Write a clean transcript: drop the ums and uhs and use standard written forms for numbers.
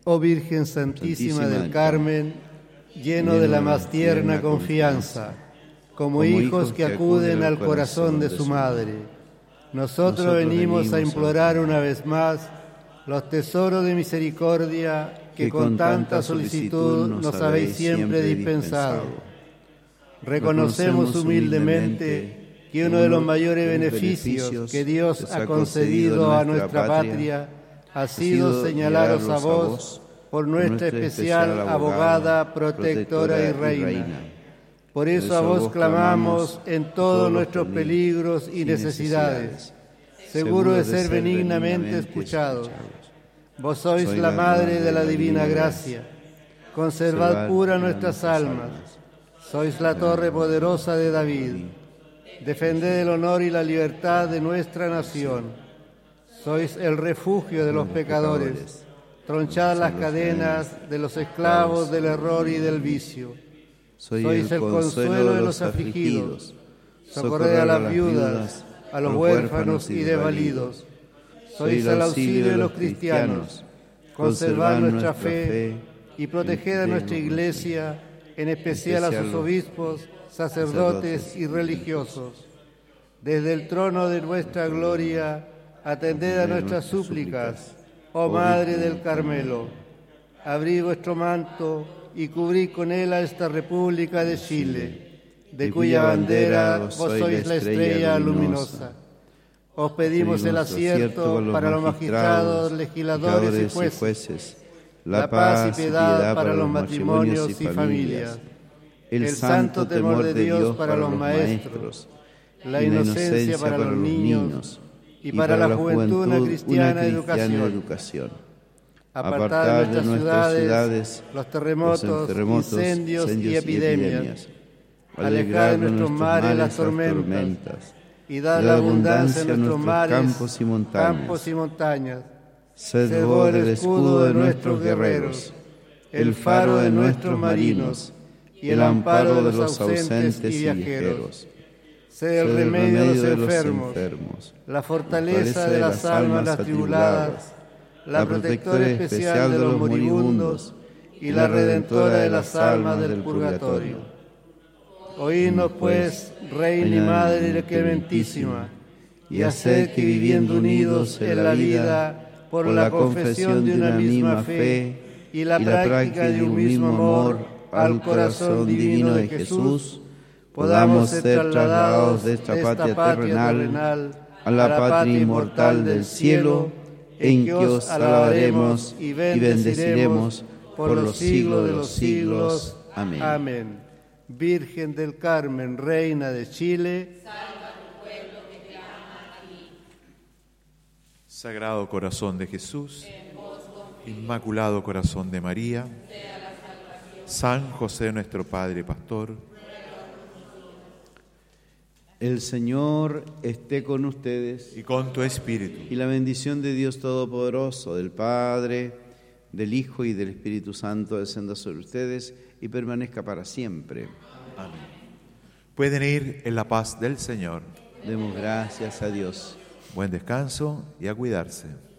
Oh Virgen Santísima del Carmen, lleno de la más tierna confianza, como hijos que acuden al corazón de su madre, nosotros venimos a implorar una vez más los tesoros de misericordia que con tanta solicitud nos habéis siempre dispensado. Reconocemos humildemente que uno de los mayores beneficios que Dios ha concedido a nuestra patria ha sido señalaros a vos por nuestra especial abogada, protectora y reina. Por eso a vos clamamos en todos nuestros peligros y necesidades, seguro de ser benignamente escuchados. Vos sois la Madre de la Divina Gracia. Conservad pura nuestras almas. Sois la torre poderosa de David. Defended el honor y la libertad de nuestra nación. Sois el refugio de los pecadores. Tronchad las cadenas de los esclavos del error y del vicio. Sois el consuelo de los afligidos. Socorred a las viudas, a los huérfanos y desvalidos. Sois el auxilio de los cristianos. Conservad nuestra fe y proteged a nuestra Iglesia, en especial a sus obispos, sacerdotes y religiosos. Desde el trono de nuestra gloria, atended a nuestras súplicas, oh Madre del Carmelo. Abrid vuestro manto y cubrid con él a esta República de Chile, de cuya bandera vos sois la estrella luminosa. Os pedimos el acierto para los magistrados, legisladores y jueces, la paz y piedad para los matrimonios y familias, el santo temor de Dios para los maestros, la inocencia para los niños y para la juventud una cristiana educación. Apartad de nuestras ciudades los terremotos, incendios y epidemias. Alejad de nuestros mares las tormentas y dad la abundancia en nuestros mares, campos y montañas. Sed vos el escudo de nuestros guerreros, el faro de nuestros marinos y el amparo de los ausentes y viajeros. Sed el remedio de los enfermos, la fortaleza de las almas atribuladas, la protectora especial de los moribundos y la redentora de las almas del purgatorio. Oídnos, pues, Reina y Madre clementísima, y haced que, viviendo unidos en la vida por la confesión de una misma fe y la práctica de un mismo amor al corazón divino de Jesús, podamos ser trasladados de esta patria terrenal a la patria inmortal del cielo, en que os alabaremos y bendeciremos por los siglos de los siglos. Amén. Amén. Virgen del Carmen, Reina de Chile, salva tu pueblo que te ama a ti. Sagrado Corazón de Jesús, Inmaculado Corazón de María, San José nuestro Padre Pastor. El Señor esté con ustedes Y con tu espíritu. y la bendición de Dios Todopoderoso, del Padre, del Hijo y del Espíritu Santo descienda sobre ustedes y permanezca para siempre. Amén. Pueden ir en la paz del Señor. Demos gracias a Dios. Buen descanso y a cuidarse.